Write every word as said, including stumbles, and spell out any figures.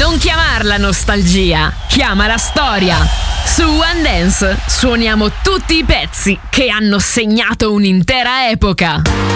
Non chiamarla nostalgia, chiamala storia. Su One Dance suoniamo tutti i pezzi che hanno segnato un'intera epoca.